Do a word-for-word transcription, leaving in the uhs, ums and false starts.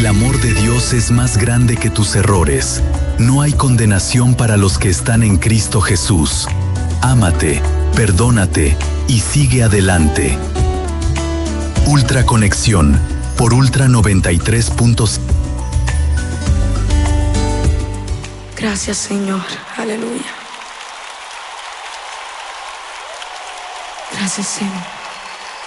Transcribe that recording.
amor de Dios es más grande que tus errores. No hay condenación para los que están en Cristo Jesús. Ámate, perdónate y sigue adelante. Ultra Conexión por Ultra noventa y tres punto cinco. Gracias, Señor. Aleluya. Gracias, Señor.